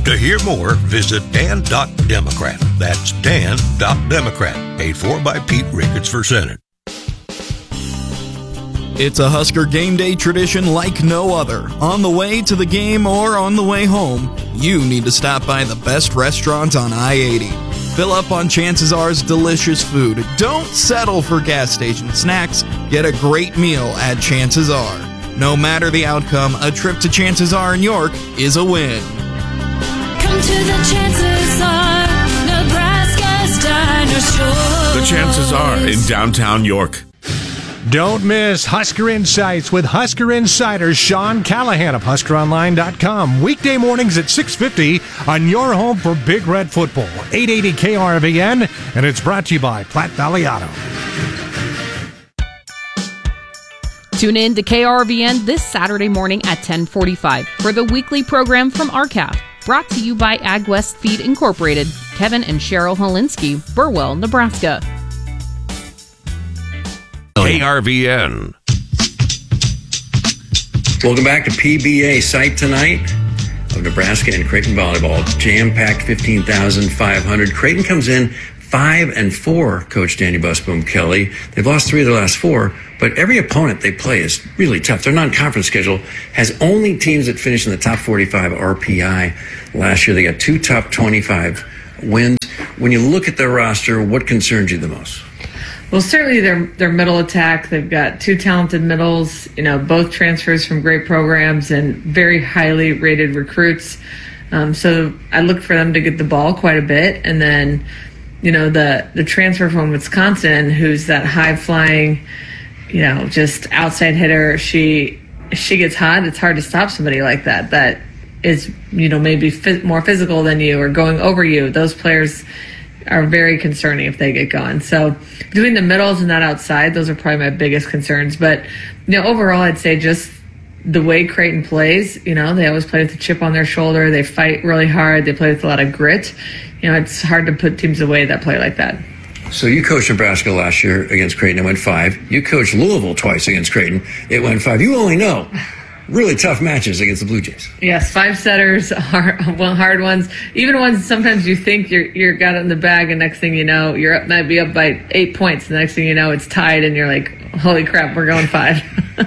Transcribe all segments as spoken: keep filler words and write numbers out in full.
To hear more, visit dan dot democrat. That's dan dot democrat. Paid for by Pete Ricketts for Senate. It's a Husker game day tradition like no other. On the way to the game or on the way home, you need to stop by the best restaurant on I eighty. Fill up on Chances R's delicious food. Don't settle for gas station snacks. Get a great meal at Chances R. No matter the outcome, a trip to Chances R in York is a win. Come to the Chances R, Nebraska's Dinosaurs. The Chances R in downtown York. Don't miss Husker Insights with Husker Insider Sean Callahan of Husker Online dot com. Weekday mornings at six fifty on your home for Big Red Football. eight eighty K R V N, and it's brought to you by Platte Valley Auto. Tune in to K R V N this Saturday morning at ten forty-five for the weekly program from R C A F. Brought to you by AgWest Feed Incorporated. Kevin and Cheryl Holinsky, Burwell, Nebraska. K R V N. Welcome back to P B A site tonight of Nebraska and Creighton volleyball. Jam-packed fifteen thousand five hundred. Creighton comes in five and four, Coach Danny Busboom Kelly. They've lost three of the last four, but every opponent they play is really tough. Their non-conference schedule has only teams that finish in the top forty-five R P I. Last year they got two top twenty-five wins. When you look at their roster, what concerns you the most? Well, certainly their their middle attack. They've got two talented middles, you know, both transfers from great programs and very highly rated recruits. Um, so I look for them to get the ball quite a bit. And then, you know, the, the transfer from Wisconsin, who's that high-flying, you know, just outside hitter. She she gets hot. It's hard to stop somebody like that. That is, you know, maybe fi- more physical than you or going over you. Those players are very concerning if they get going. So between the middles and that outside, those are probably my biggest concerns. But, you know, overall, I'd say just the way Creighton plays, you know, they always play with a chip on their shoulder. They fight really hard. They play with a lot of grit. You know, it's hard to put teams away that play like that. So you coached Nebraska last year against Creighton. It went five. You coached Louisville twice against Creighton. It went five. You only know really tough matches against the Blue Jays. Yes, five setters, hard, hard ones. Even ones sometimes you think you're you're got it in the bag, and next thing you know, you're up might be up by eight points. The next thing you know, it's tied, and you're like, "Holy crap, we're going five."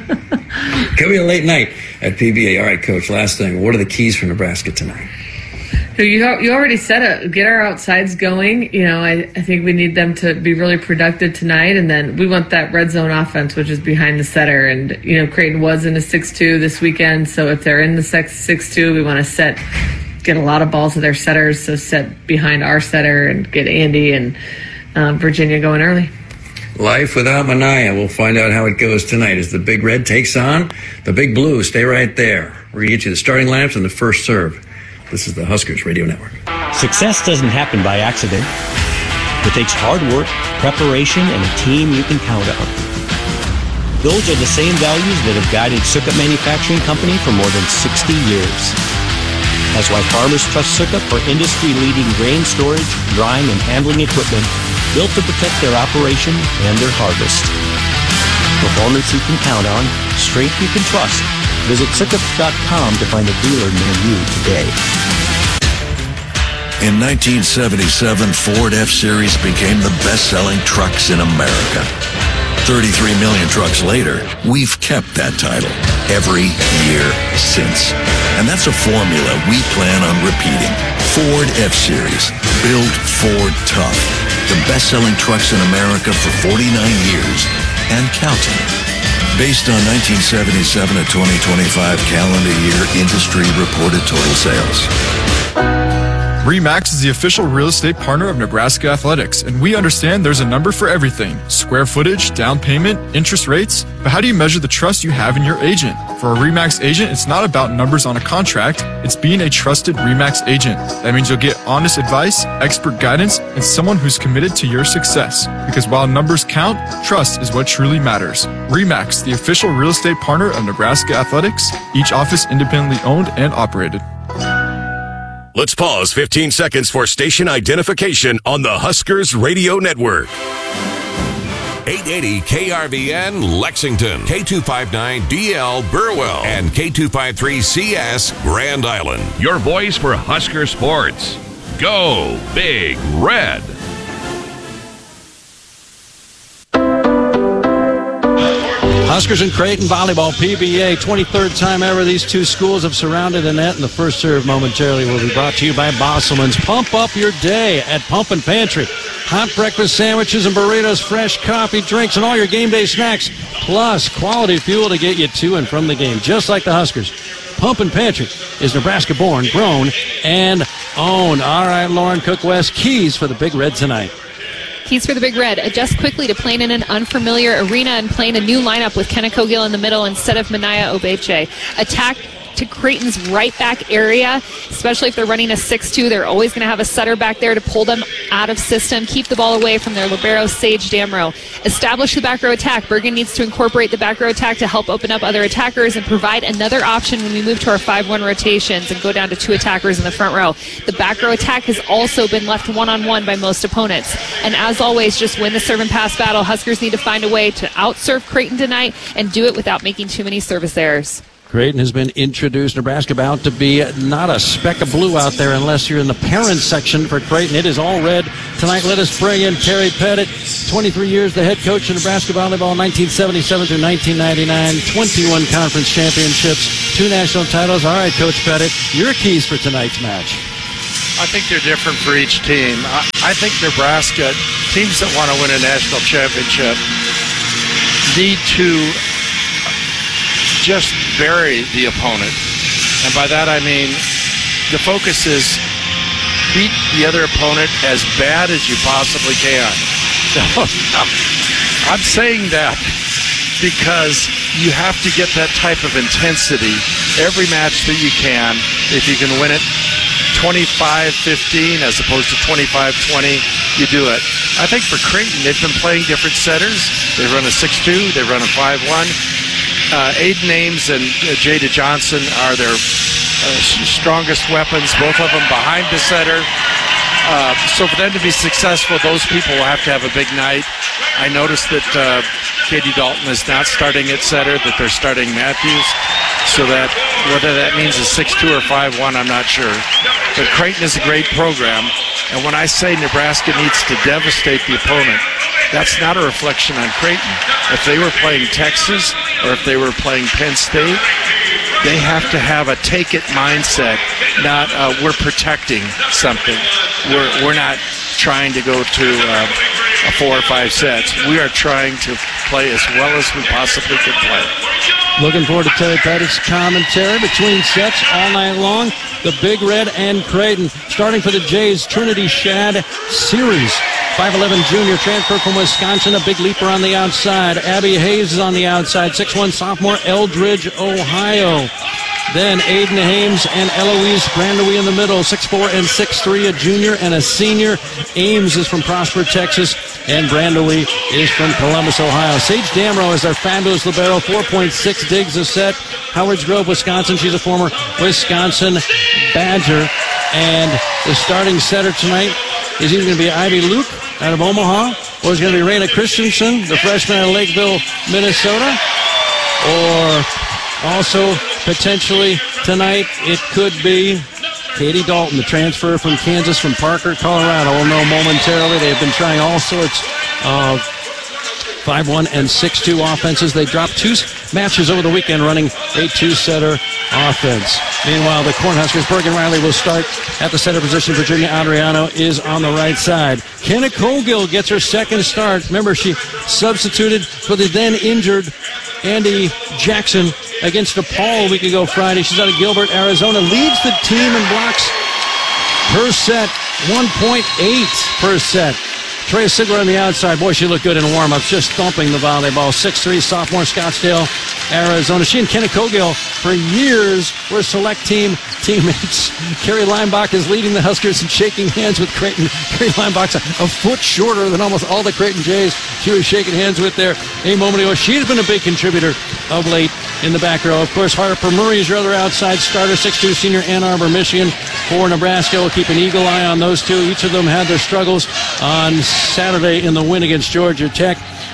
Could be a late night at P B A. All right, Coach. Last thing, what are the keys for Nebraska tonight? So you you already said it. Get our outsides going. You know, I, I think we need them to be really productive tonight, and then we want that red zone offense, which is behind the setter. And you know, Creighton was in a six two this weekend, so if they're in the six two, we want to set, get a lot of balls to their setters. So set behind our setter and get Andy and um, Virginia going early. Life without Mania. We'll find out how it goes tonight as the Big Red takes on the Big Blue. Stay right there. We're going to get you the starting lineups and the first serve. This is the Huskers Radio Network. Success doesn't happen by accident. It takes hard work, preparation, and a team you can count on. Those are the same values that have guided Sukkot Manufacturing Company for more than sixty years. That's why farmers trust Sukkot for industry-leading grain storage, drying, and handling equipment built to protect their operation and their harvest. Performance you can count on, strength you can trust. Visit Sukkot dot com to find a dealer near you today. In nineteen seventy-seven, Ford F-Series became the best-selling trucks in America. thirty-three million trucks later, we've kept that title every year since. And that's a formula we plan on repeating. Ford F-Series. Built Ford tough. The best-selling trucks in America for forty-nine years and counting. Based on nineteen seventy-seven to twenty twenty-five calendar year industry reported total sales. RE/MAX is the official real estate partner of Nebraska Athletics, and we understand there's a number for everything. Square footage, down payment, interest rates. But how do you measure the trust you have in your agent? For a RE/MAX agent, it's not about numbers on a contract. It's being a trusted RE/MAX agent. That means you'll get honest advice, expert guidance, and someone who's committed to your success. Because while numbers count, trust is what truly matters. RE/MAX, the official real estate partner of Nebraska Athletics, each office independently owned and operated. Let's pause fifteen seconds for station identification on the Huskers Radio Network. eight eighty K R V N Lexington, K two fifty-nine D L Burwell, and K two fifty-three C S Grand Island. Your voice for Husker sports. Go Big Red. Huskers and Creighton volleyball, P B A, twenty-third time ever these two schools have surrounded the net, and the first serve momentarily will be brought to you by Bosselman's. Pump up your day at Pumpin' Pantry. Hot breakfast sandwiches and burritos, fresh coffee, drinks, and all your game day snacks, plus quality fuel to get you to and from the game, just like the Huskers. Pumpin' Pantry is Nebraska-born, grown, and owned. All right, Lauren Cook-West, keys for the Big Red tonight. Keys for the Big Red. Adjust quickly to playing in an unfamiliar arena and playing a new lineup with Kenna Cogill in the middle instead of Manaya Obeche. Attack to Creighton's right back area, especially if they're running a six two. They're always going to have a setter back there to pull them out of system. Keep the ball away from their libero, Sage Damrow. Establish the back row attack. Bergen needs to incorporate the back row attack to help open up other attackers and provide another option when we move to our five one rotations and go down to two attackers in the front row. The back row attack has also been left one-on-one by most opponents. And as always, just win the serve and pass battle. Huskers need to find a way to outserve Creighton tonight and do it without making too many service errors. Creighton has been introduced. Nebraska about to be not a speck of blue out there unless you're in the parent section for Creighton. It is all red. Tonight, let us bring in Terry Pettit, twenty-three years the head coach of Nebraska volleyball, nineteen seventy-seven through nineteen ninety-nine, twenty-one conference championships, two national titles. All right, Coach Pettit, your keys for tonight's match. I think they're different for each team. I, I think Nebraska, teams that want to win a national championship, need to just vary the opponent. And by that I mean the focus is beat the other opponent as bad as you possibly can. So, I'm saying that because you have to get that type of intensity every match that you can. If you can win it twenty-five fifteen as opposed to twenty-five twenty, you do it. I think for Creighton, they've been playing different setters. They run a six two, they run a five one. Uh, Aiden Ames and uh, Jada Johnson are their uh, strongest weapons, both of them behind the setter. Uh, so for them to be successful, those people will have to have a big night. I noticed that uh, Katie Dalton is not starting at setter, that they're starting Matthews. So that whether that means a six two or five one, I'm not sure. But Creighton is a great program. And when I say Nebraska needs to devastate the opponent, that's not a reflection on Creighton. If they were playing Texas or if they were playing Penn State, they have to have a take-it mindset, not uh, we're protecting something. We're, we're not trying to go to uh, a four or five sets. We are trying to play as well as we possibly can play. Looking forward to Terry Pettit's commentary between sets all night long. The Big Red and Creighton. Starting for the Jays, Trinity Shad Series. five eleven junior, transfer from Wisconsin, a big leaper on the outside. Abby Hayes is on the outside, six one sophomore, Eldridge, Ohio. Then Aiden Ames and Eloise Brandowy in the middle, six four and six three, a junior and a senior. Ames is from Prosper, Texas, and Brandowy is from Columbus, Ohio. Sage Damrow is their fabulous libero, four point six digs a set. Howards Grove, Wisconsin. She's a former Wisconsin Badger. And the starting setter tonight is either going to be Ivy Luke out of Omaha, or it's going to be Raina Christensen, the freshman out of Lakeville, Minnesota, or also potentially tonight it could be Katie Dalton, the transfer from Kansas, from Parker, Colorado. We'll know momentarily. They've been trying all sorts of five one and six two offenses. They dropped two matches over the weekend running a two-setter offense. Meanwhile, the Cornhuskers, Bergen Riley will start at the center position. Virginia Adriano is on the right side. Kenna Cogill gets her second start. Remember, she substituted for the then injured Andy Jackson against DePaul a week ago Friday. She's out of Gilbert, Arizona. Leads the team in blocks per set, one point eight per set. Trey Sigler on the outside. Boy, she looked good in warm-ups, just thumping the volleyball. six three, sophomore, Scottsdale, Arizona. She and Kenna Cogill for years were select team teammates. Carrie Leinbach is leading the Huskers and shaking hands with Creighton. Carrie Leinbach's a, a foot shorter than almost all the Creighton Jays she was shaking hands with there a moment ago. She's been a big contributor of late in the back row. Of course, Harper Murray is your other outside starter, six two senior, Ann Arbor, Michigan, for Nebraska. We'll keep an eagle eye on those two. Each of them had their struggles on Saturday in the win against Georgia Tech.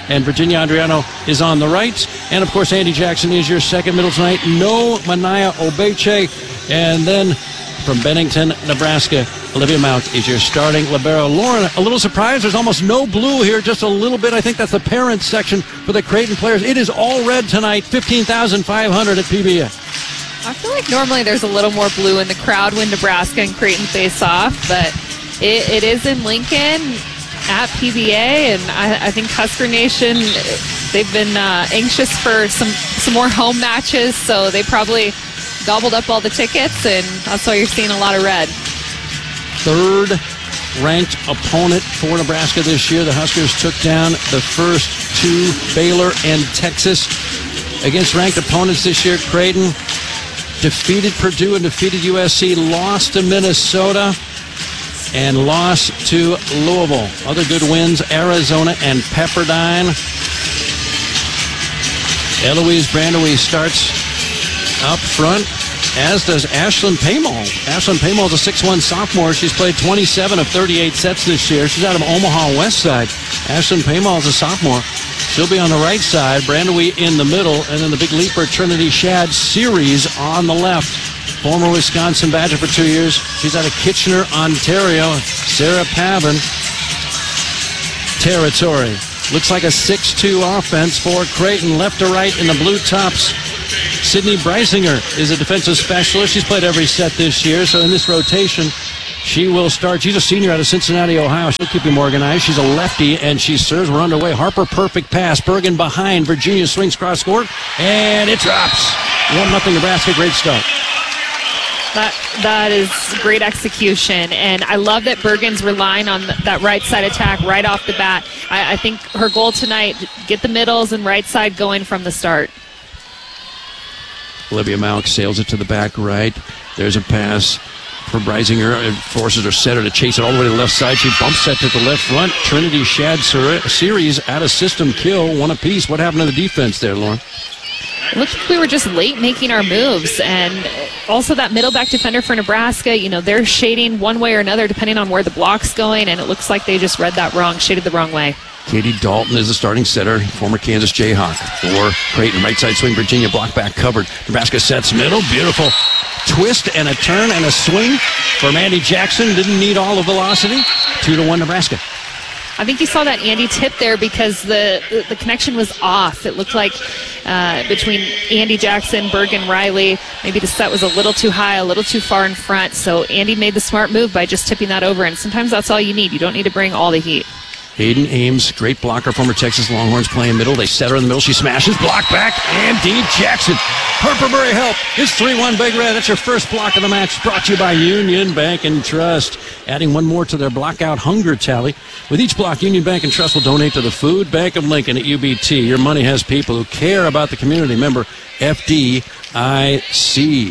and Virginia Adriano is on the right. And, of course, Andy Jackson is your second middle tonight. No Manaya Obeche. And then from Bennington, Nebraska, Olivia Mount is your starting libero. Lauren, a little surprised. There's almost no blue here, just a little bit. I think that's the parents section for the Creighton players. It is all red tonight, fifteen thousand five hundred at P B A. I feel like normally there's a little more blue in the crowd when Nebraska and Creighton face off, but it, it is in Lincoln at P B A, and I, I think Husker Nation, they've been uh, anxious for some, some more home matches, so they probably gobbled up all the tickets, and that's why you're seeing a lot of red. Third ranked opponent for Nebraska this year. The Huskers took down the first two, Baylor and Texas. Against ranked opponents this year, Creighton defeated Purdue and defeated U S C, lost to Minnesota, and lost to Louisville. Other good wins, Arizona and Pepperdine. Eloise Brandewie starts up front, as does Ashlyn Paymal. Ashlyn Paymal is a six one sophomore. She's played twenty-seven of thirty-eight sets this year. She's out of Omaha West Side. Ashlyn Paymal is a sophomore. She'll be on the right side, Brandewie in the middle, and then the big leaper, Trinity Shad Series on the left. Former Wisconsin Badger for two years. She's out of Kitchener, Ontario. Sarah Pavin. Territory. Looks like a six two offense for Creighton, left to right in the blue tops. Sydney Breisinger is a defensive specialist. She's played every set this year, so in this rotation, she will start. She's a senior out of Cincinnati, Ohio. She'll keep him organized. She's a lefty, and she serves. We're underway. Harper, perfect pass. Bergen behind. Virginia swings cross court, and it drops. one nothing Nebraska. Great start. That that is great execution, and I love that Bergen's relying on that right side attack right off the bat. I, I think her goal tonight, get the middles and right side going from the start. Olivia Mount sails it to the back right. There's a pass for Breisinger. It forces her setter to chase it all the way to the left side. She bumps that to the left front. Trinity Shad Series out of system kill, one apiece. What happened to the defense there, Lauren? It looked like we were just late making our moves, and also that middle back defender for Nebraska, you know, they're shading one way or another depending on where the block's going, and it looks like they just read that wrong, shaded the wrong way. Katie Dalton is the starting setter, former Kansas Jayhawk. For Creighton, right side swing, Virginia block back covered. Nebraska sets middle, beautiful twist and a turn and a swing for Andy Jackson. Didn't need all the velocity. Two to one Nebraska. I think you saw that Andy tip there because the the connection was off. It looked like uh, between Andy Jackson, Bergen, Riley, maybe the set was a little too high, a little too far in front. So Andy made the smart move by just tipping that over, and sometimes that's all you need. You don't need to bring all the heat. Hayden Ames, great blocker, former Texas Longhorns, playing middle. They set her in the middle. She smashes, block back, Andy Jackson. Harper Murray help. It's three one Big Red. That's your first block of the match, brought to you by Union Bank and Trust. Adding one more to their blockout hunger tally. With each block, Union Bank and Trust will donate to the Food Bank of Lincoln at U B T. Your money has people who care about the community. Member F D I C.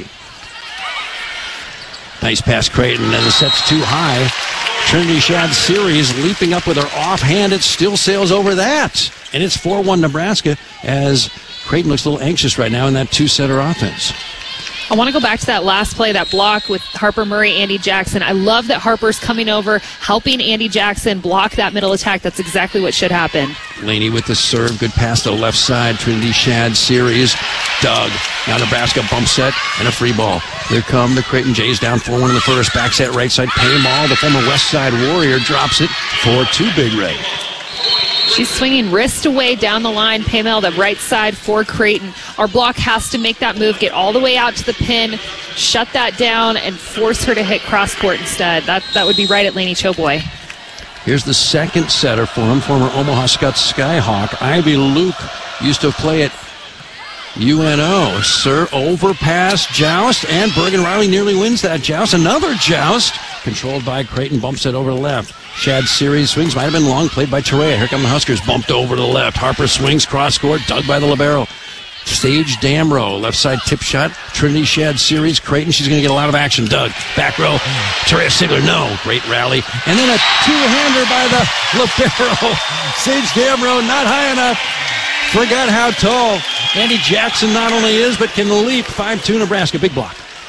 Nice pass, Creighton, and the set's too high. Trinity Shad Series leaping up with her offhand. It still sails over that. And it's four one Nebraska as Creighton looks a little anxious right now in that two-setter offense. I want to go back to that last play, that block with Harper Murray, Andy Jackson. I love that Harper's coming over, helping Andy Jackson block that middle attack. That's exactly what should happen. Laney with the serve. Good pass to the left side. Trinity Shad Series. Doug. Now Nebraska bump set and a free ball. Here come the Creighton Jays down four one in the first. Back set right side. Paymal, the former West Side Warrior, drops it for two Big Red. She's swinging wrist away down the line. Pamela, the right side for Creighton. Our block has to make that move, get all the way out to the pin, shut that down, and force her to hit cross court instead. That that would be right at Laney Choboy. Here's the second setter for him, former Omaha Skutt Skyhawk. Ivy Luke used to play at U N O. Sir, overpass, joust, and Bergen Riley nearly wins that joust. Another joust, controlled by Creighton, bumps it over the left. Shad Series swings, might have been long, played by Terea. Here come the Huskers, bumped over to the left. Harper swings, cross court, dug by the libero. Sage Damrow, left side tip shot. Trinity Shad Series, Creighton, she's going to get a lot of action. Doug, back row. Terea Sigler, no. Great rally. And then a two-hander by the libero. Sage Damrow, not high enough. Forgot how tall Andy Jackson not only is, but can leap. five two Nebraska, big block.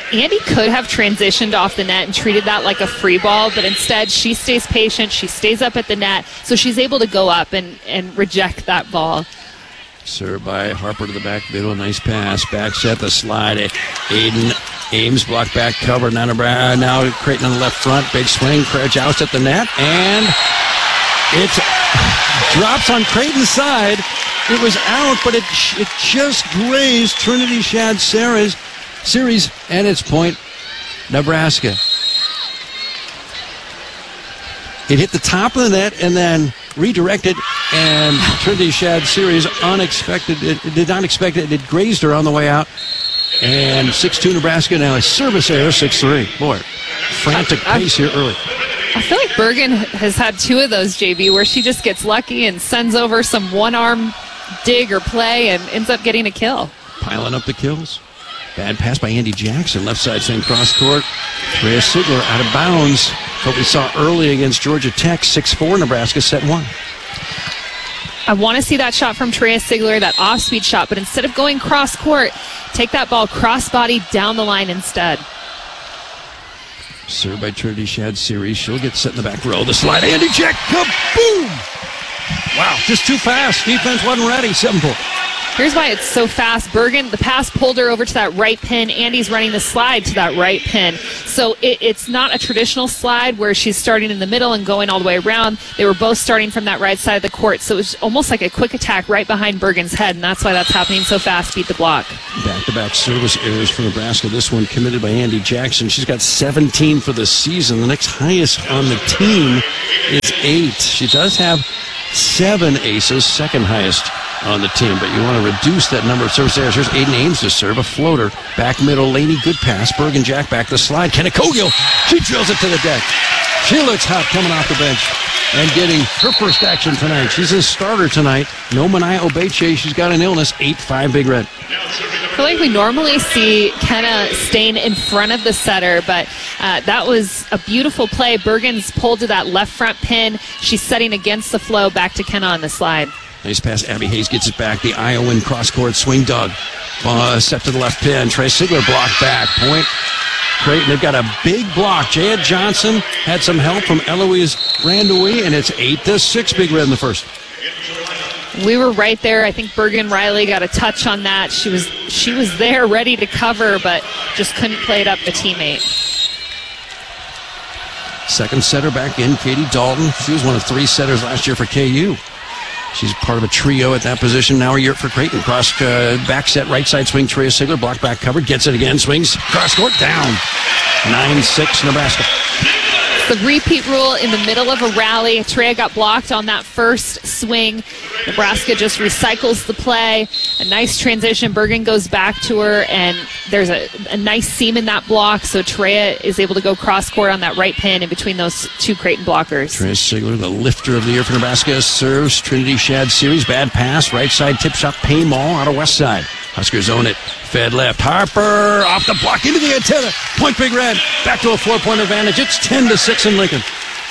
Andy could have transitioned off the net and treated that like a free ball, but instead she stays patient, she stays up at the net, so she's able to go up and, and reject that ball. Served by Harper to the back middle. Nice pass. Back set the slide. Aiden Ames block back cover. Now, now Creighton on the left front. Big swing. Joust at the net. And it drops on Creighton's side. It was out, but it it just grazed Trinity Shad Series, series and its point, Nebraska. It hit the top of the net and then redirected, and Trinity Shad Series unexpected. It, it did not expect it. It grazed her on the way out. And six two Nebraska now a service error, six three. Boy, frantic I, I, pace here early. I feel like Bergen has had two of those, J B, where she just gets lucky and sends over some one-arm dig or play and ends up getting a kill. Piling up the kills. Bad pass by Andy Jackson. Left side swing cross court. Rhea Sigler out of bounds. What we saw early against Georgia Tech. six four Nebraska set one. I want to see that shot from Trea Sigler, that off-speed shot, but instead of going cross court, take that ball cross-body down the line instead. Served by Trinity Shad Series. She'll get set in the back row. The slide. Andy Jack. Kaboom! Wow, just too fast. Defense wasn't ready. seven four. Here's why it's so fast. Bergen, the pass pulled her over to that right pin. Andy's running the slide to that right pin. So it, it's not a traditional slide where she's starting in the middle and going all the way around. They were both starting from that right side of the court. So it was almost like a quick attack right behind Bergen's head, and that's why that's happening so fast. Beat the block. Back-to-back service errors for Nebraska. This one committed by Andy Jackson. She's got seventeen for the season. The next highest on the team is eight. She does have seven aces, second highest on the team, but you want to reduce that number of service errors. Here's Aiden Ames to serve a floater. Back middle, Laney, good pass. Bergen Jack back the slide. Kenna Cogill, she drills it to the deck. She looks hot coming off the bench and getting her first action tonight. She's a starter tonight. No Manaya Obeche. She's got an illness. eight five Big Red. I feel like we normally see Kenna staying in front of the setter, but uh, that was a beautiful play. Bergen's pulled to that left front pin. She's setting against the flow. Back to Kenna on the slide. Nice pass. Abby Hayes gets it back. The Iowan cross-court swing dug. Uh, set to the left pin. Trey Sigler blocked back. Point. Creighton, they've got a big block. Jaya Johnson had some help from Eloise Brandoui, and it's eight to six Big Red in the first. We were right there. I think Bergen Riley got a touch on that. She was she was there ready to cover, but just couldn't play it up the teammate. Second setter back in, Katie Dalton. She was one of three setters last year for K U. She's part of a trio at that position. Now a year for Creighton. Cross uh, back set, right side swing. Trea Sigler, block back covered, gets it again, swings, cross court, down. nine six Nebraska. The repeat rule in the middle of a rally. Trea got blocked on that first swing. Nebraska just recycles the play. A nice transition. Bergen goes back to her, and there's a, a nice seam in that block, so Trea is able to go cross-court on that right pin in between those two Creighton blockers. Trea Sigler, the lifter of the year for Nebraska, serves Trinity Shad Series. Bad pass, right side tip shot, Payne Mall out of west side. Huskers own it. Fed left. Harper off the block into the antenna. Point Big Red. Back to a four-point advantage. It's ten to six in Lincoln.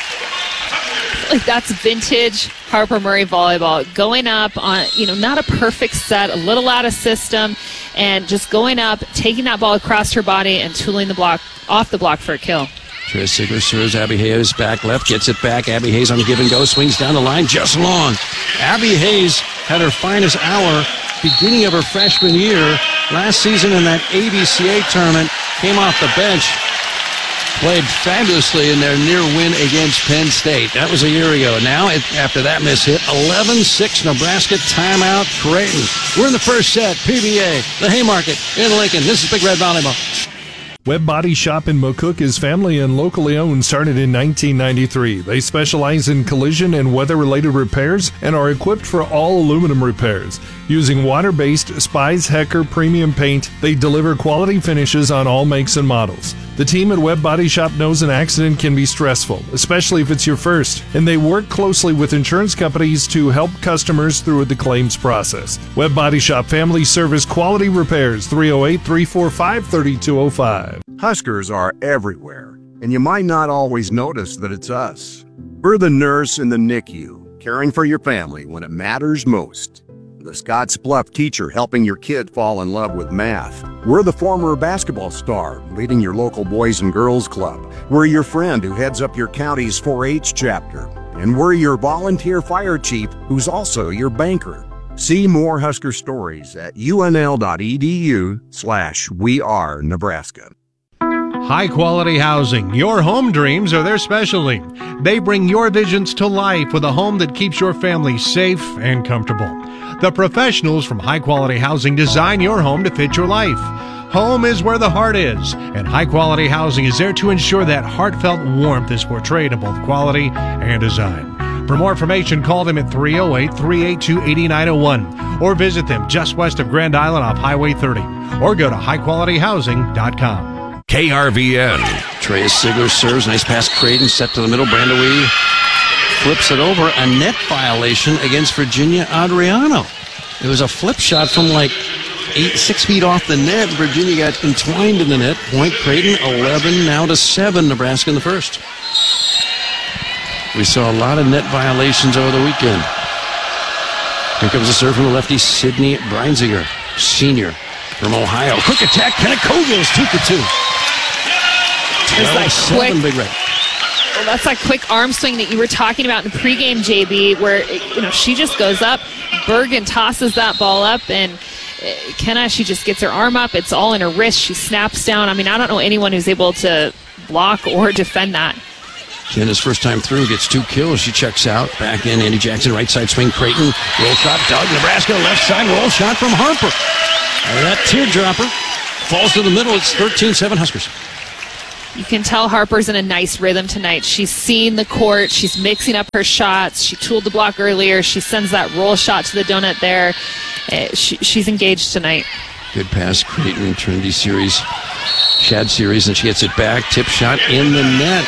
Like that's vintage Harper Murray volleyball. Going up on, you know, not a perfect set, a little out of system, and just going up, taking that ball across her body and tooling the block off the block for a kill. Trea Sigler serves Abby Hayes back left, gets it back. Abby Hayes on the give and go, swings down the line just long. Abby Hayes had her finest hour beginning of her freshman year. Last season in that A B C A tournament, came off the bench, played fabulously in their near win against Penn State. That was a year ago. Now, it, after that miss hit, eleven six Nebraska, timeout Creighton. We're in the first set, P B A, the Haymarket in Lincoln. This is Big Red Volleyball. Webb Body Shop in McCook is family and locally owned, started in nineteen ninety-three. They specialize in collision and weather-related repairs and are equipped for all aluminum repairs. Using water-based Spies Hecker premium paint, they deliver quality finishes on all makes and models. The team at Webb Body Shop knows an accident can be stressful, especially if it's your first, and they work closely with insurance companies to help customers through the claims process. Webb Body Shop Family Service Quality Repairs, three oh eight, three four five, three two oh five. Huskers are everywhere, and you might not always notice that it's us. We're the nurse in the N I C U, caring for your family when it matters most. the Scotts Bluff teacher helping your kid fall in love with math. We're the former basketball star leading your local Boys and Girls Club. We're your friend who heads up your county's four H chapter. And we're your volunteer fire chief who's also your banker. See more Husker stories at unl.edu slash we are Nebraska. High-quality housing. Your home dreams are their specialty. They bring your visions to life with a home that keeps your family safe and comfortable. The professionals from High Quality Housing design your home to fit your life. Home is where the heart is, and High Quality Housing is there to ensure that heartfelt warmth is portrayed in both quality and design. For more information, call them at three oh eight, three eight two, eight nine oh one or visit them just west of Grand Island off Highway thirty or go to high quality housing dot com. K R V N. Trey Sigler serves. Nice pass. Creighton set to the middle. Brandewie flips it over. A net violation against Virginia Adriano. It was a flip shot from like eight, six feet off the net. Virginia got entwined in the net. Point Creighton eleven now to seven. Nebraska in the first. We saw a lot of net violations over the weekend. Here comes a serve from the lefty, Sidney Breinziger, senior from Ohio. Quick attack. Kenneth is two for two. There's that quick, Big Red. well, that's that quick arm swing that you were talking about in the pregame, J B, where you know she just goes up, Bergen tosses that ball up, and Kenna, she just gets her arm up. It's all in her wrist. She snaps down. I mean, I don't know anyone who's able to block or defend that. Kenna's first time through gets two kills. She checks out. Back in, Andy Jackson, right side swing, Creighton. Roll shot, Doug, Nebraska, left side, roll shot from Harper. And that teardropper falls to the middle. It's thirteen seven Huskers. You can tell Harper's in a nice rhythm tonight. She's seen the court. She's mixing up her shots. She tooled the block earlier. She sends that roll shot to the donut there. Uh, she, she's engaged tonight. Good pass, Creighton, Trinity series, Shad series, and she gets it back. Tip shot in the net.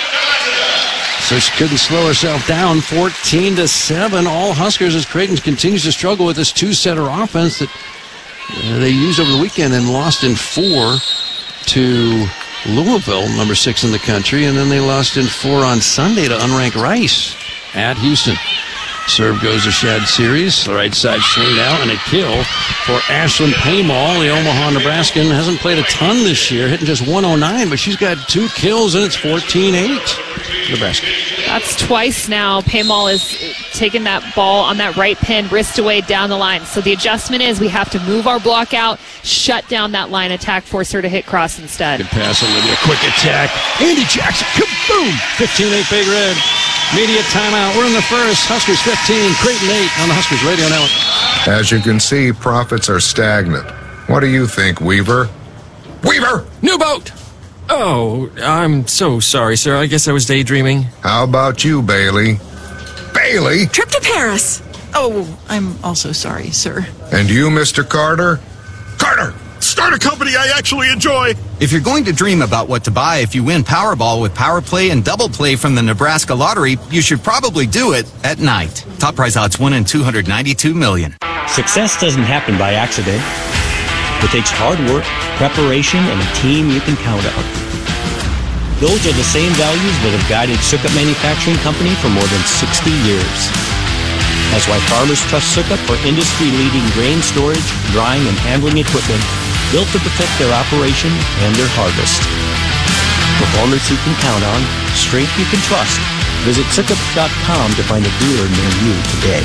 So she couldn't slow herself down. fourteen to seven, all Huskers as Creighton continues to struggle with this two-setter offense that uh, they used over the weekend and lost in four to Louisville, number six in the country, and then they lost in four on Sunday to unranked Rice at Houston. Serve goes to Shad series. The right side swing now and a kill for Ashlyn Paymall. The Omaha Nebraskan hasn't played a ton this year, hitting just one oh nine, but she's got two kills and it's fourteen eight. Nebraska. That's twice now. Paymall is taking that ball on that right pin, wrist away down the line. So the adjustment is we have to move our block out, shut down that line attack, force her to hit cross instead. Good pass, Olivia. Quick attack. Andy Jackson. Kaboom! fifteen eight Big Red. Media timeout. We're in the first. Huskers fifteen, Creighton eight on the Huskers Radio Network. As you can see, profits are stagnant. What do you think, Weaver? Weaver! New boat! Oh, I'm so sorry, sir. I guess I was daydreaming. How about you, Bailey? Bailey? Trip to Paris. Oh, I'm also sorry, sir. And you, Mister Carter? Carter! Start a company I actually enjoy. If you're going to dream about what to buy if you win Powerball with Power Play and Double Play from the Nebraska Lottery, you should probably do it at night. Top prize odds one in two hundred ninety-two million. Success doesn't happen by accident. It takes hard work, preparation, and a team you can count on. Those are the same values that have guided Sukup Manufacturing Company for more than sixty years. That's why farmers trust Sukup for industry-leading grain storage, drying, and handling equipment built to protect their operation and their harvest. Performance you can count on, strength you can trust. Visit Sukup dot com to find a dealer near you today.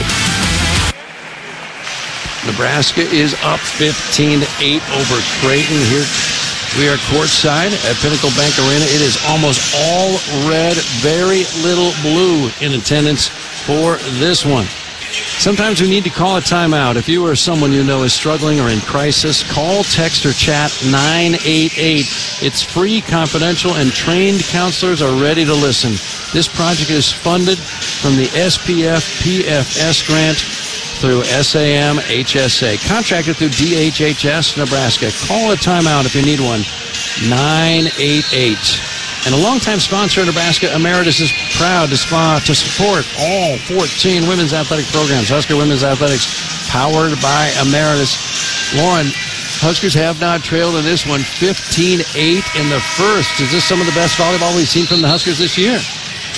Nebraska is up fifteen to eight over Creighton. Here we are courtside at Pinnacle Bank Arena. It is almost all red, very little blue in attendance for this one. Sometimes we need to call a timeout. If you or someone you know is struggling or in crisis, call, text, or chat nine eight eight. It's free, confidential, and trained counselors are ready to listen. This project is funded from the S P F P F S grant through S A M H S A. Contracted through D H H S Nebraska. Call a timeout if you need one. nine eight eight. And a longtime sponsor of Nebraska Emeritus is proud to, spa, to support all fourteen women's athletic programs. Husker Women's Athletics, powered by Emeritus. Lauren, Huskers have not trailed in this one, fifteen eight in the first. Is this some of the best volleyball we've seen from the Huskers this year?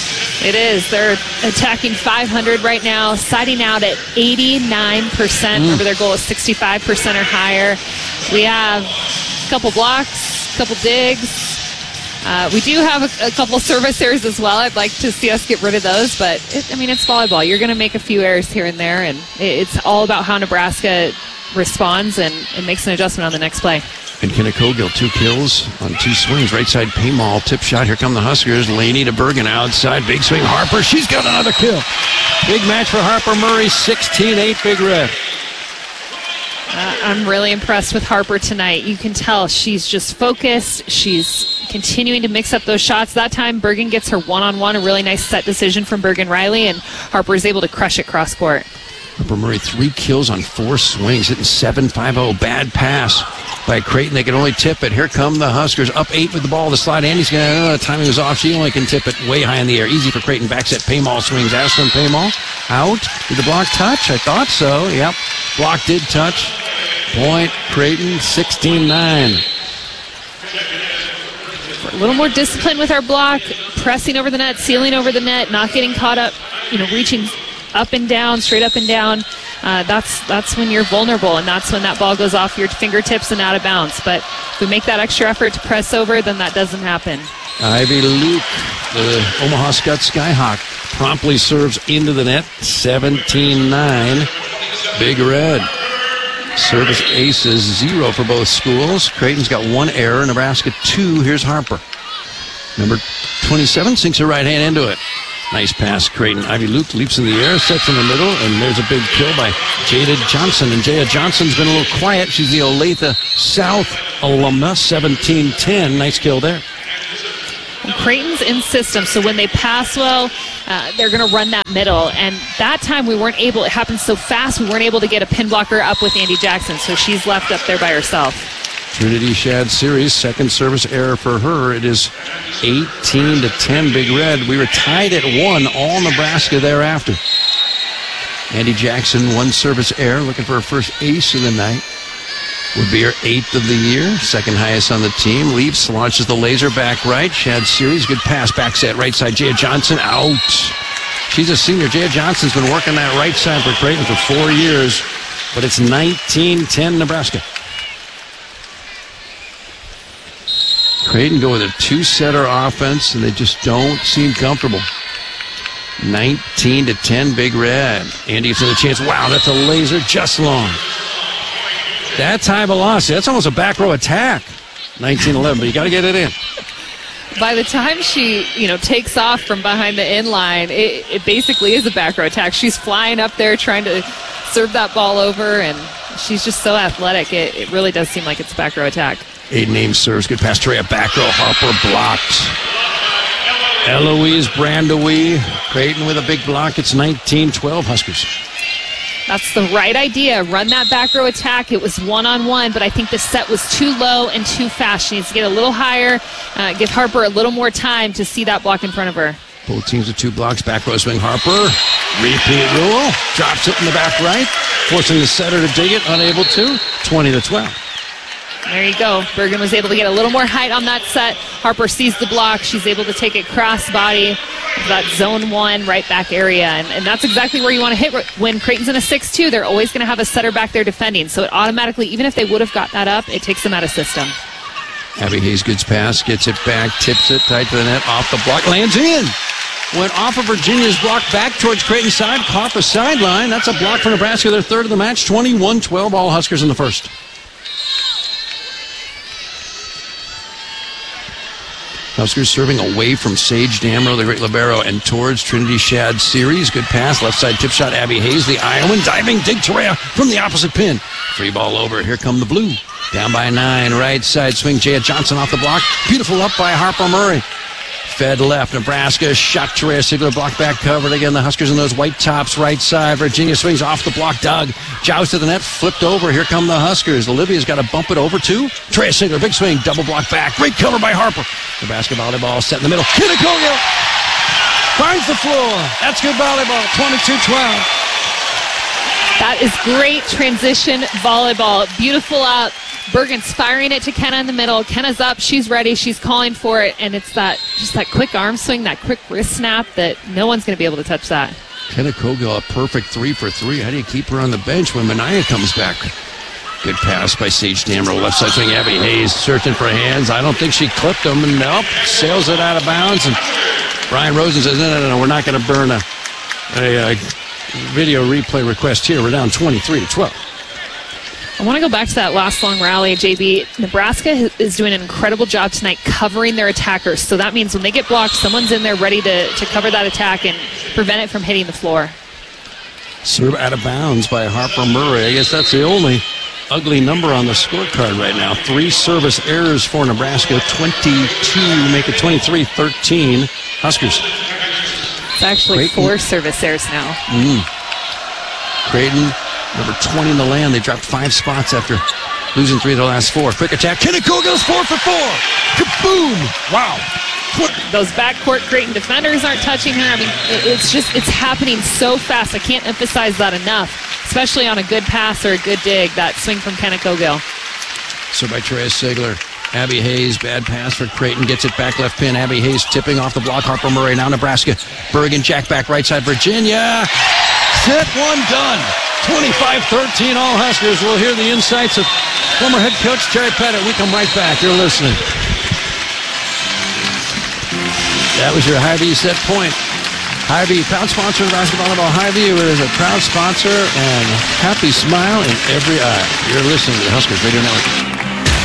It is. They're attacking five hundred right now, siding out at eighty-nine percent. Mm. Over their goal is sixty-five percent or higher. We have a couple blocks, a couple digs. Uh, we do have a, a couple service errors as well. I'd like to see us get rid of those, but it, I mean, it's volleyball. You're going to make a few errors here and there, and it, it's all about how Nebraska responds and, and makes an adjustment on the next play. And Kennecogill, two kills on two swings. Right side Paymall, tip shot. Here come the Huskers. Laney to Bergen outside. Big swing. Harper, she's got another kill. Big match for Harper Murray, sixteen eight Big Red. Uh, I'm really impressed with Harper tonight. You can tell she's just focused. She's continuing to mix up those shots. That time, Bergen gets her one-on-one, a really nice set decision from Bergen Riley, and Harper is able to crush it cross court. Harper Murray, three kills on four swings, hitting seven five oh. Bad pass by Creighton. They can only tip it. Here come the Huskers, up eight with the ball. The slide. Andy's going to, uh, timing was off. She only can tip it way high in the air. Easy for Creighton. Back set. Paymall swings. Ashlyn Paymall out. Did the block touch? I thought so. Yep. Block did touch. Point Creighton, sixteen nine. A little more discipline with our block, pressing over the net, sealing over the net, not getting caught up, you know, reaching up and down, straight up and down. Uh, that's that's when you're vulnerable, and that's when that ball goes off your fingertips and out of bounds. But if we make that extra effort to press over, then that doesn't happen. Ivy Luke, the Omaha Skutt Skyhawk, promptly serves into the net, seventeen nine. Big Red. Service aces, zero for both schools. Creighton's got one error, Nebraska two. Here's Harper. Number twenty-seven sinks her right hand into it. Nice pass, Creighton. Ivy Luke leaps in the air, sets in the middle, and there's a big kill by Jada Johnson. And Jada Johnson's been a little quiet. She's the Olathe South alumna, seventeen ten. Nice kill there. Creighton's in system, so when they pass well, uh, they're going to run that middle. And that time we weren't able, it happened so fast, we weren't able to get a pin blocker up with Andy Jackson, so she's left up there by herself. Trinity Shad Series, second service error for her. It is eighteen to ten Big Red. We were tied at one, all Nebraska thereafter. Andy Jackson, one service error, looking for her first ace of the night. Would be her eighth of the year, second highest on the team. Leaps, launches the laser back right. Shad Series, good pass, back set, right side. Jaya Johnson, out. She's a senior. Jaya Johnson's been working that right side for Creighton for four years, but it's nineteen ten Nebraska. Creighton go with a two-setter offense, and they just don't seem comfortable. nineteen to ten Big Red. Andy gets another chance. Wow, that's a laser just long. That time velocity, that's almost a back row attack. nineteen eleven, but you got to get it in. By the time she, you know, takes off from behind the in line, it, it basically is a back row attack. She's flying up there trying to serve that ball over, and she's just so athletic. It, it really does seem like it's a back row attack. Aiden Ames serves, good pass. Treya back row, Harper blocked. Eloise Brandewie, Creighton with a big block. It's nineteen twelve Huskers. That's the right idea. Run that back row attack. It was one-on-one, but I think the set was too low and too fast. She needs to get a little higher, uh, give Harper a little more time to see that block in front of her. Both teams with two blocks. Back row swing. Harper. Repeat rule. Drops it in the back right. Forcing the setter to dig it. Unable to. twenty to twelve. There you go. Bergen was able to get a little more height on that set. Harper sees the block. She's able to take it cross body. That zone one right back area. And, and that's exactly where you want to hit. When Creighton's in a six two, they're always going to have a setter back there defending. So it automatically, even if they would have got that up, it takes them out of system. Abby Hayes, good pass. Gets it back. Tips it tight to the net. Off the block. Lands in. Went off of Virginia's block back towards Creighton's side. Caught the sideline. That's a block for Nebraska. Their third of the match. twenty-one twelve. All Huskers in the first. Huskers serving away from Sage Damrow, the great libero, and towards Trinity Shad Series. Good pass, left side tip shot, Abby Hayes, the Iowan, diving, dig Treya from the opposite pin. Free ball over, here come the blue. Down by nine, right side swing, Jaya Johnson off the block. Beautiful up by Harper Murray. Fed left, Nebraska, shot Treya Sigler, block back covered again. The Huskers in those white tops, right side. Virginia swings off the block, Doug. Joust to the net, flipped over. Here come the Huskers. Olivia's got to bump it over to Treya Sigler, big swing, double block back. Great cover by Harper. Nebraska volleyball set in the middle. Kennecogill finds the floor. That's good volleyball, twenty-two twelve. That is great transition volleyball. Beautiful up. Bergen's firing it to Kenna in the middle. Kenna's up. She's ready. She's calling for it. And it's that just that quick arm swing, that quick wrist snap that no one's going to be able to touch that. Kenna Cogill, a perfect three for three. How do you keep her on the bench when Minaya comes back? Good pass by Sage Damrow. Left side swing. Abby Hayes searching for hands. I don't think she clipped him. And nope, sails it out of bounds. And Brian Rosen says, no, no, no, no, we're not going to burn a, a, a video replay request here. We're down twenty-three to twelve. I want to go back to that last long rally, J B. Nebraska is doing an incredible job tonight covering their attackers. So that means when they get blocked, someone's in there ready to, to cover that attack and prevent it from hitting the floor. Serve out of bounds by Harper Murray. I guess that's the only ugly number on the scorecard right now. Three service errors for Nebraska. twenty-two, make it twenty-three thirteen. Huskers. It's actually Creighton. Four service errors now. Mm. Creighton, number twenty in the land. They dropped five spots after losing three of the last four. Quick attack. Kenna Cogill's four for four. Kaboom! Wow. Those backcourt Creighton defenders aren't touching her. I mean, it's just, it's happening so fast. I can't emphasize that enough, especially on a good pass or a good dig, that swing from Kenna Cogill. So by Therese Sigler. Abby Hayes, bad pass for Creighton, gets it back left pin. Abby Hayes tipping off the block. Harper Murray, now Nebraska. Bergen, jack back right side, Virginia. Set one done. twenty-five thirteen, all Huskers. We'll hear the insights of former head coach Terry Pettit. We come right back. You're listening. That was your Hy-Vee set point. Hy-Vee, proud sponsor of Basketball Volleyball. Hy-Vee is a proud sponsor and happy smile in every eye. You're listening to the Huskers Radio Network.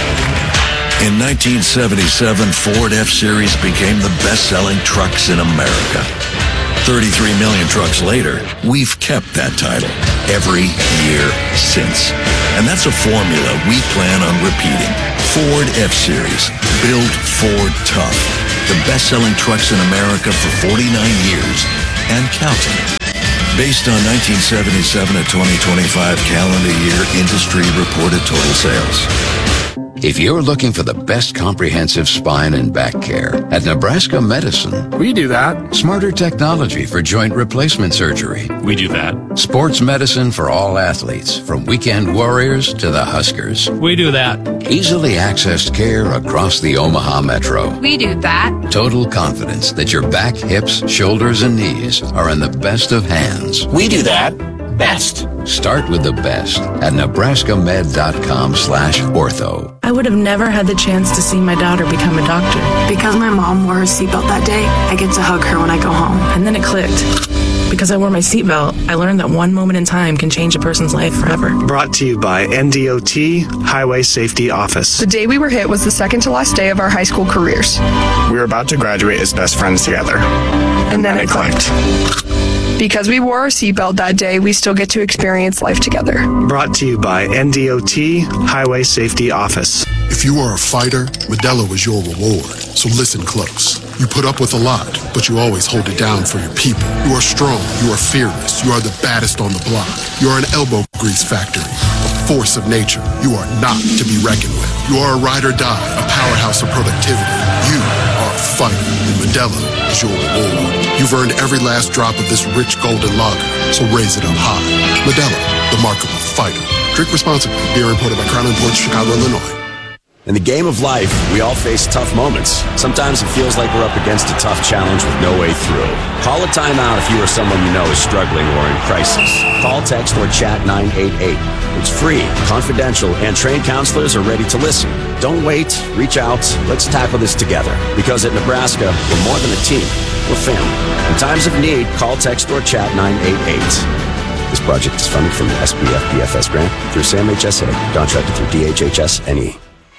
In nineteen seventy-seven, Ford F-Series became the best-selling trucks in America. thirty-three million trucks later, we've kept that title every year since. And that's a formula we plan on repeating. Ford F-Series, built Ford tough. The best-selling trucks in America for forty-nine years and counting. Based on nineteen seventy-seven to twenty twenty-five calendar year industry reported total sales. If you're looking for the best comprehensive spine and back care, at Nebraska Medicine, we do that. Smarter technology for joint replacement surgery. We do that. Sports medicine for all athletes, from weekend warriors to the Huskers. We do that. Easily accessed care across the Omaha Metro. We do that. Total confidence that your back, hips, shoulders, and knees are in the best of hands. We do that. Best. Start with the best at nebraskamed.com slash ortho. I would have never had the chance to see my daughter become a doctor. Because my mom wore her seatbelt that day, I get to hug her when I go home. And then it clicked. Because I wore my seatbelt, I learned that one moment in time can change a person's life forever. Brought to you by N D O T Highway Safety Office. The day we were hit was the second to last day of our high school careers. We were about to graduate as best friends together. And, and then, then it clicked. clicked. Because we wore our seatbelt that day, we still get to experience life together. Brought to you by N D O T Highway Safety Office. If you are a fighter, Modelo is your reward. So listen close. You put up with a lot, but you always hold it down for your people. You are strong. You are fearless. You are the baddest on the block. You are an elbow grease factory, a force of nature. You are not to be reckoned with. You are a ride or die, a powerhouse of productivity. You are a fighter, and Modelo is your reward. You've earned every last drop of this rich golden lager, so raise it up high. Modelo, the mark of a fighter. Drink responsibly. Beer imported by Crown Imports, Chicago, Illinois. In the game of life, we all face tough moments. Sometimes it feels like we're up against a tough challenge with no way through. Call a timeout if you or someone you know is struggling or in crisis. Call, text, or chat nine eight eight. It's free, confidential, and trained counselors are ready to listen. Don't wait. Reach out. Let's tackle this together. Because at Nebraska, we're more than a team. We're family. In times of need, call, text, or chat nine eight eight. This project is funded from the S B F B F S grant through SAM H S A, contracted through D H H S N E.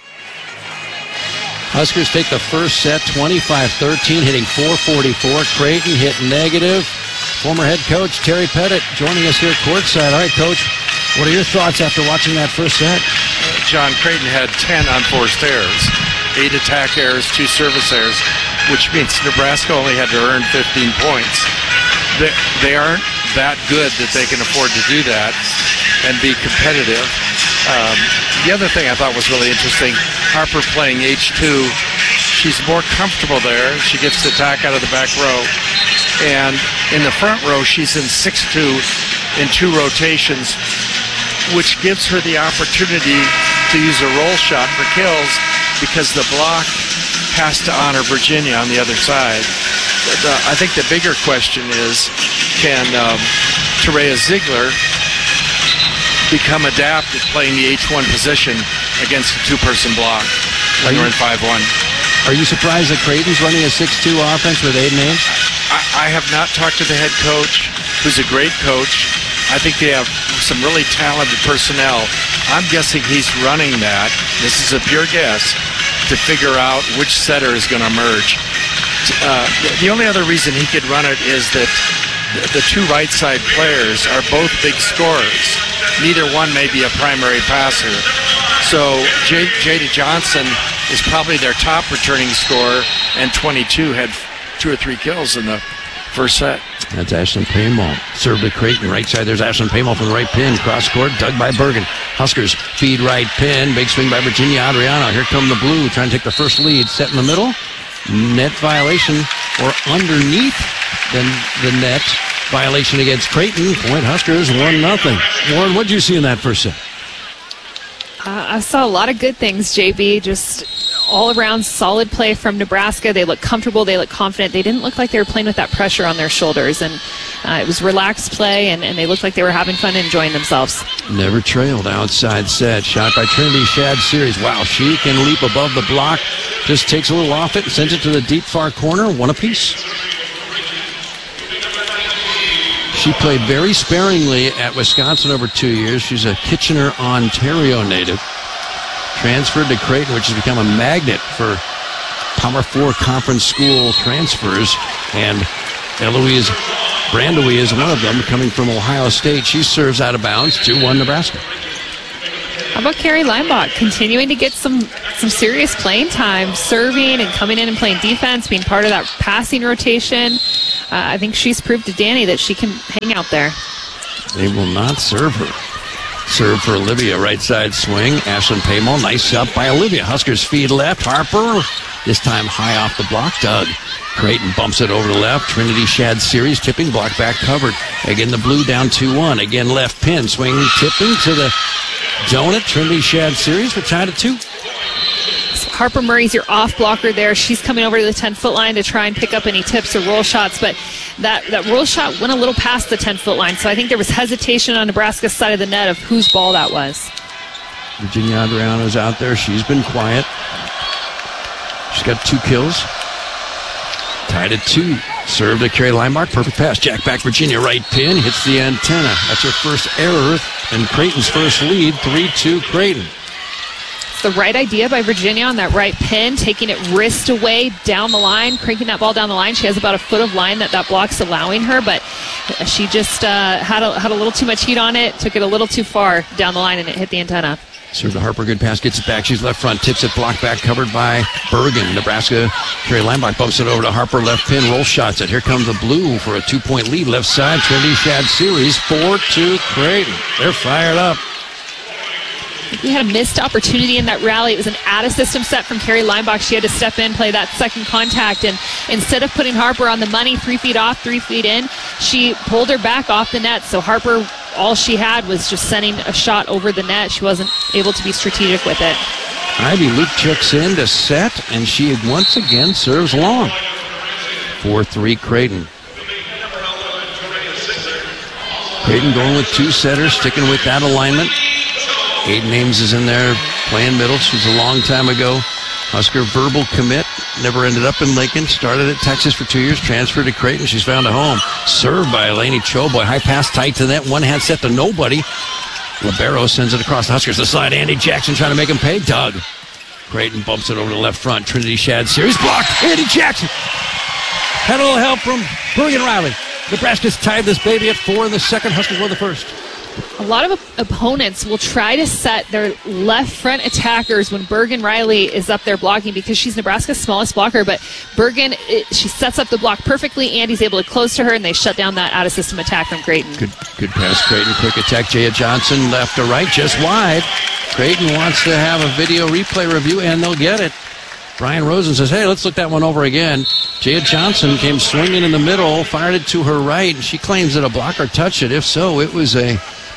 Huskers take the first set, twenty-five thirteen, hitting four forty-four. Creighton hit negative. Former head coach Terry Pettit joining us here courtside. All right, Coach, what are your thoughts after watching that first set? John, Creighton had ten unforced errors, eight attack errors, two service errors, which means Nebraska only had to earn fifteen points. They, they aren't that good that they can afford to do that and be competitive. Um, the other thing I thought was really interesting, Harper playing H two. She's more comfortable there. She gets the attack out of the back row. And in the front row, she's in six two in two rotations, which gives her the opportunity to use a roll shot for kills because the block has to honor Virginia on the other side. The, I think the bigger question is, can um, Terea Ziegler become adept at playing the H one position against a two-person block when you're in five one? Are you surprised that Creighton's running a six two offense with eight names? I, I have not talked to the head coach, who's a great coach. I think they have some really talented personnel. I'm guessing he's running that, this is a pure guess, to figure out which setter is going to emerge. Uh, the only other reason he could run it is that the two right side players are both big scorers. Neither one may be a primary passer. So J- Jada Johnson is probably their top returning scorer, and twenty-two had two or three kills in the first set. That's Ashlyn Paymall. Serve to Creighton. Right side, there's Ashlyn Paymall from the right pin. Cross court, dug by Bergen. Huskers feed right pin. Big swing by Virginia Adriano. Here come the blue, trying to take the first lead. Set in the middle. Net violation, or underneath the, the net. Violation against Creighton. Point Huskers, one nothing. Warren, what did you see in that first set? Uh, I saw a lot of good things, J B. Just all around solid play from Nebraska. They look comfortable. They look confident. They didn't look like they were playing with that pressure on their shoulders. And uh, it was relaxed play, and, and they looked like they were having fun and enjoying themselves. Never trailed. Outside set. Shot by Trinity Shad Series. Wow, she can leap above the block. Just takes a little off it and sends it to the deep far corner. One apiece. She played very sparingly at Wisconsin over two years. She's a Kitchener, Ontario native. Transferred to Creighton, which has become a magnet for Power Four conference school transfers. And Eloise Brandewie is one of them, coming from Ohio State. She serves out of bounds, two one Nebraska. How about Carrie Leinbach continuing to get some, some serious playing time, serving and coming in and playing defense, being part of that passing rotation. Uh, I think she's proved to Danny that she can hang out there. They will not serve her. Serve for Olivia, right side swing. Ashlyn Paymall, nice up by Olivia. Huskers feed left. Harper, this time high off the block. Doug. Creighton bumps it over to left. Trinity Shad Series, tipping, block back covered. Again, the blue down two one. Again, left pin, swing, tipping to the donut. Trinity Shad Series, we're tied at two. Harper Murray's your off blocker there. She's coming over to the ten-foot line to try and pick up any tips or roll shots, but that, that roll shot went a little past the ten-foot line, so I think there was hesitation on Nebraska's side of the net of whose ball that was. Virginia Adriano's out there. She's been quiet. She's got two kills. Tied at two. Serve to Carrie Leinbach. Perfect pass. Jack back Virginia. Right pin. Hits the antenna. That's her first error and Creighton's first lead. three two Creighton. The right idea by Virginia on that right pin, taking it wrist away down the line, cranking that ball down the line. She has about a foot of line that that block's allowing her, but she just uh, had a, had a little too much heat on it, took it a little too far down the line, and it hit the antenna. Serve to Harper, good pass, gets it back. She's left front, tips it, blocked back, covered by Bergen. Nebraska, Carrie Leinbach bumps it over to Harper, left pin, roll shots it. Here comes the blue for a two-point lead, left side. Trinity Shad Series, four two Creighton. They're fired up. We had a missed opportunity in that rally. It was an out-of-system set from Carrie Leinbach. She had to step in, play that second contact, and instead of putting Harper on the money, three feet off, three feet in, she pulled her back off the net. So Harper, all she had was just sending a shot over the net. She wasn't able to be strategic with it. Ivy Luke checks in to set, and she once again serves long. four three Creighton. Creighton going with two setters, sticking with that alignment. Aiden Ames is in there playing middle. She's a long time ago. Husker verbal commit. Never ended up in Lincoln. Started at Texas for two years. Transferred to Creighton. She's found a home. Served by Eleni Choboy. High pass tight to that. One hand set to nobody. Libero sends it across the Huskers. The side. Andy Jackson trying to make him pay. Doug. Creighton bumps it over to the left front. Trinity Shad Series blocked. Andy Jackson. Had a little help from Bergen Riley. Nebraska's tied this baby at four in the second. Huskers won the first. A lot of op- opponents will try to set their left front attackers when Bergen Riley is up there blocking because she's Nebraska's smallest blocker, but Bergen, it, she sets up the block perfectly. Andy's able to close to her, and they shut down that out-of-system attack from Creighton. Good good pass, Creighton. Quick attack, Jaya Johnson, left to right, just wide. Creighton wants to have a video replay review, and they'll get it. Brian Rosen says, hey, let's look that one over again. Jaya Johnson came swinging in the middle, fired it to her right, and she claims that a blocker touched it. If so, it was a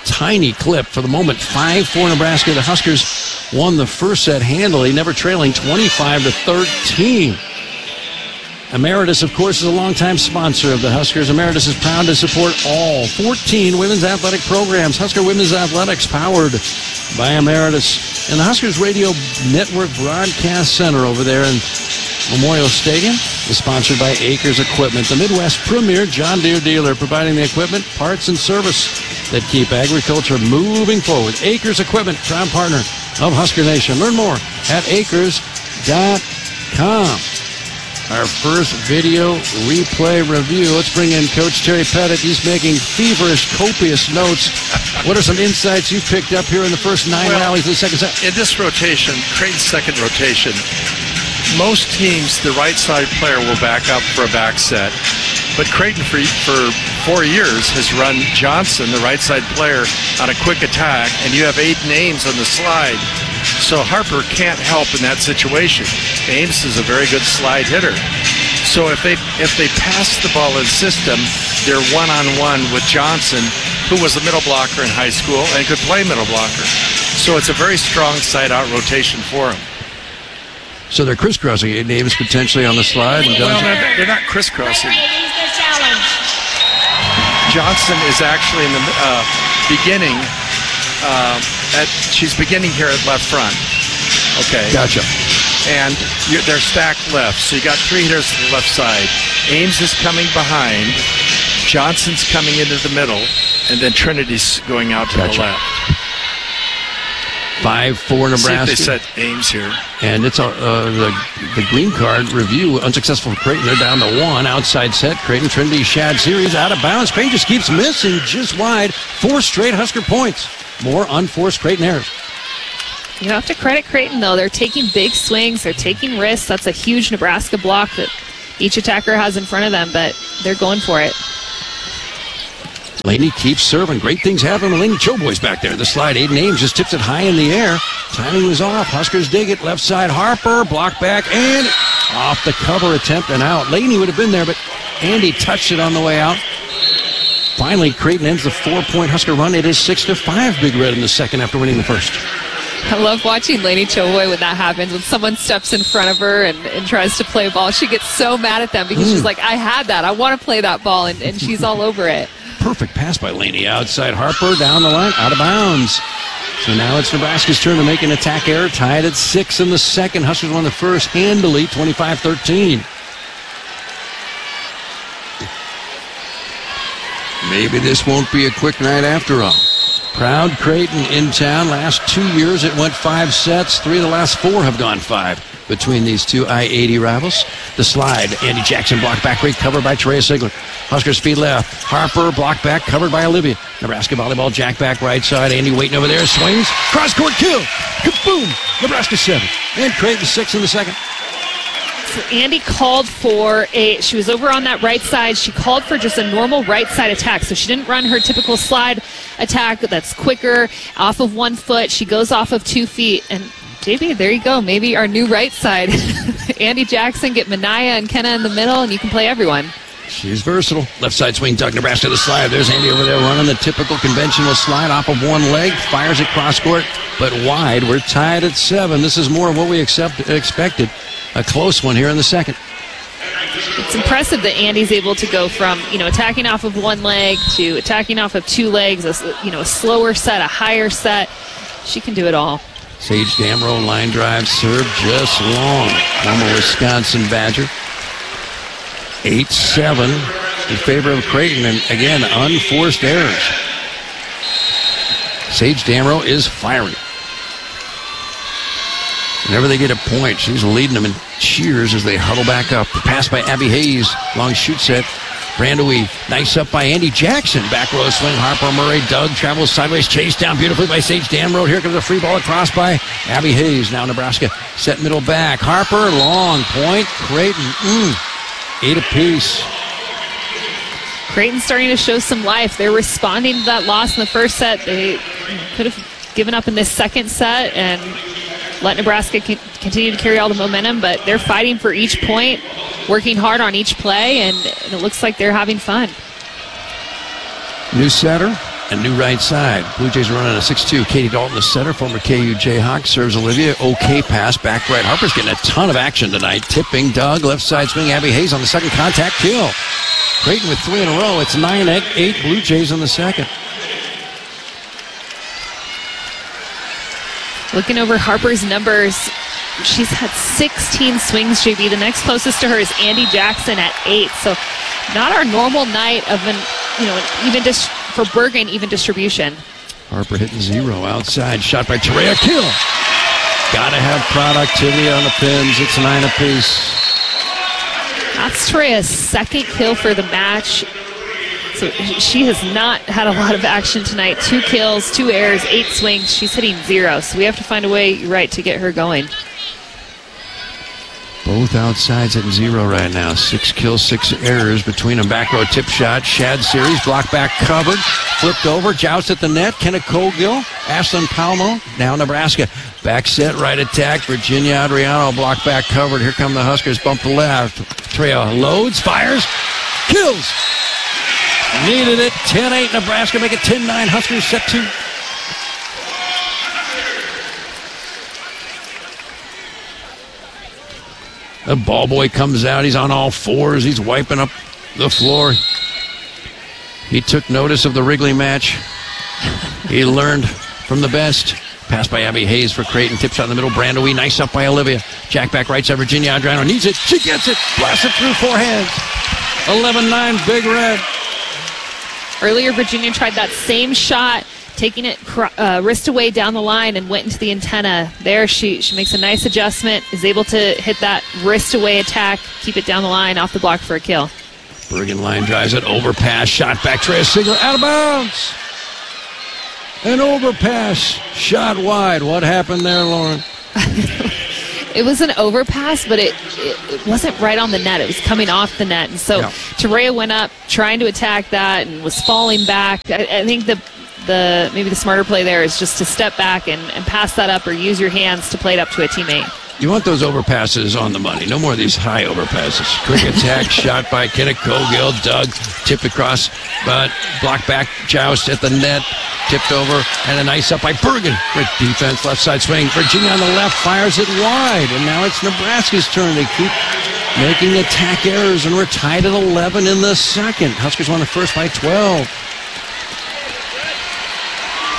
tiny clip. For the moment, five four Nebraska. The Huskers won the first set handily, never trailing twenty-five to thirteen. Emeritus, of course, is a longtime sponsor of the Huskers. Emeritus is proud to support all fourteen women's athletic programs. Husker Women's Athletics, powered by Emeritus. And the Huskers Radio Network Broadcast Center over there in Memorial Stadium is sponsored by Acres Equipment, the Midwest premier John Deere dealer, providing the equipment, parts, and service that keep agriculture moving forward. Acres Equipment, proud partner of Husker Nation. Learn more at acres dot com. Our first video replay review. Let's bring in Coach Terry Pettit. He's making feverish, copious notes. What are some insights you've picked up here in the first nine well, rallies of the second set? In this rotation, Creighton's second rotation, most teams, the right side player will back up for a back set. But Creighton, for, for four years, has run Johnson, the right side player, on a quick attack, and you have eight names on the slide. So Harper can't help in that situation. Ames is a very good slide hitter. So if they if they pass the ball in system, they're one-on-one with Johnson, who was a middle blocker in high school and could play middle blocker. So it's a very strong side-out rotation for him. So they're crisscrossing eight names potentially on the slide. And well, they're, they're not crisscrossing. Johnson is actually in the uh, beginning. Uh, at she's beginning here at left front. Okay. Gotcha. And you're, they're stacked left, so you got three hitters to the left side. Ames is coming behind. Johnson's coming into the middle, and then Trinity's going out to gotcha. the left. five four Nebraska. See if they set Ames here. And it's a, uh, the, the green card review, unsuccessful for Creighton. They're down to one. Outside set. Creighton Trinity Shad series out of bounds. Creighton just keeps missing just wide. Four straight Husker points. More unforced Creighton errors. You have to credit Creighton, though. They're taking big swings. They're taking risks. That's a huge Nebraska block that each attacker has in front of them, but they're going for it. Laney keeps serving. Great things happen when Laney Choboy's back there. The slide, Aiden Ames just tips it high in the air. Timing was off. Huskers dig it. Left side, Harper. Block back and off the cover attempt and out. Laney would have been there, but Andy touched it on the way out. Finally, Creighton ends the four-point Husker run. It is six to five Big Red in the second after winning the first. I love watching Laney Choboy when that happens. When someone steps in front of her and, and tries to play ball, she gets so mad at them because mm. she's like, I had that. I want to play that ball, and, and she's all over it. Perfect pass by Laney. Outside Harper, down the line, out of bounds. So now it's Nebraska's turn to make an attack error. Tied at six in the second. Huskers won the first handily, twenty-five thirteen. Maybe this won't be a quick night after all. Proud Creighton in town. Last two years it went five sets. Three of the last four have gone five between these two I eighty rivals. The slide, Andy Jackson blocked back, great cover by Trey Sigler. Husker speed left. Harper blocked back, covered by Olivia. Nebraska volleyball, jack back right side. Andy waiting over there, swings. Cross court kill. Kaboom! Nebraska seven. And Creighton six in the second. So Andy called for a, she was over on that right side. She called for just a normal right side attack. So she didn't run her typical slide attack that's quicker, off of one foot. She goes off of two feet. And J B, there you go. Maybe our new right side. Andy Jackson, get Manaya and Kenna in the middle, and you can play everyone. She's versatile. Left side swing, Doug Nebraska the slide. There's Andy over there running the typical conventional slide off of one leg. Fires it cross court, but wide. We're tied at seven. This is more of what we accept, expected. A close one here in the second. It's impressive that Andy's able to go from, you know, attacking off of one leg to attacking off of two legs, a, you know, a slower set, a higher set. She can do it all. Sage Damrow line drive serve just long. Former Wisconsin Badger. eight seven in favor of Creighton, and again, unforced errors. Sage Damrow is firing. Whenever they get a point, she's leading them in cheers as they huddle back up. The pass by Abby Hayes, long shoot set. Brandowie, nice up by Andy Jackson. Back row swing, Harper Murray. Doug travels sideways, chased down beautifully by Sage Damrow. Here comes a free ball across by Abby Hayes. Now Nebraska set middle back. Harper, long point. Creighton, mm, eight apiece. Creighton's starting to show some life. They're responding to that loss in the first set. They could have given up in this second set and let Nebraska continue to carry all the momentum, but they're fighting for each point, working hard on each play, and it looks like they're having fun. New setter, and new right side. Blue Jays are running a six two. Katie Dalton, the center, former K U Jayhawk, serves Olivia. Okay pass, back right. Harper's getting a ton of action tonight. Tipping, Doug, left side swing. Abby Hayes on the second contact kill. Creighton with three in a row. It's nine eight Blue Jays on the second. Looking over Harper's numbers, she's had sixteen swings, J B. The next closest to her is Andy Jackson at eight. So not our normal night of an, you know, an even dis- for Bergen, even distribution. Harper hitting zero outside. Shot by Terea. Kill. Gotta have productivity on the pins. It's nine apiece. That's Terea's second kill for the match. So she has not had a lot of action tonight. Two kills, two errors, eight swings. She's hitting zero. So we have to find a way, you're right, to get her going. Both outsides at zero right now. Six kills, six errors between them. Back row tip shot. Shad series. Block back covered. Flipped over. Joust at the net. Kenna Cogill. Ashlyn Palmo. Now Nebraska. Back set. Right attack. Virginia Adriano. Block back covered. Here come the Huskers. Bump to left. Treya loads. Fires. Kills. Needed it. ten eight Nebraska. Make it ten nine. Huskers set two. The ball boy comes out. He's on all fours. He's wiping up the floor. He took notice of the Wrigley match. He learned from the best. Pass by Abby Hayes for Creighton. Tip shot in the middle. Brandowie. Nice up by Olivia. Jack back right side. Virginia Adriano needs it. She gets it. Blast it through four hands. eleven nine Big Red. Earlier, Virginia tried that same shot, taking it uh, wrist away down the line and went into the antenna. There, she, she makes a nice adjustment, is able to hit that wrist away attack, keep it down the line, off the block for a kill. Bergen line drives it, overpass, shot back, Terea Sigler, out of bounds. An overpass, shot wide. What happened there, Lauren? It was an overpass, but it, it, it wasn't right on the net. It was coming off the net. And so yeah. Terea went up trying to attack that and was falling back. I, I think the the maybe the smarter play there is just to step back and, and pass that up or use your hands to play it up to a teammate. You want those overpasses on the money. No more of these high overpasses. Quick attack, shot by Kenna Cogill. Doug, tipped across, but blocked back, joust at the net, tipped over, and a nice up by Bergen. Great defense, left side swing. Virginia on the left fires it wide, and now it's Nebraska's turn. They keep making attack errors, and we're tied at eleven in the second. Huskers won the first by twelve.